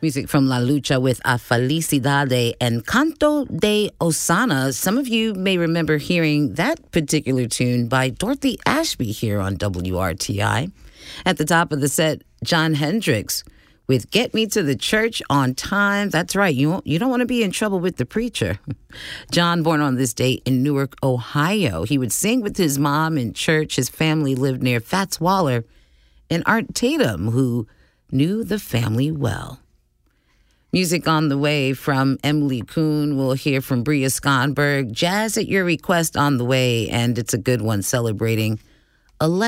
Music from La Lucha with A Felicidade and Canto de Osana. Some of you may remember hearing that particular tune by Dorothy Ashby here on WRTI. At the top of the set, Jon Hendricks with Get Me to the Church on Time. That's right, you don't want to be in trouble with the preacher. John, born on this date in Newark, Ohio. He would sing with his mom in church. His family lived near Fats Waller and Art Tatum, who knew the family well. Music on the way from Emily Kuhn. We'll hear from Bria Skonberg. Jazz at Your Request on the way, and it's a good one celebrating 11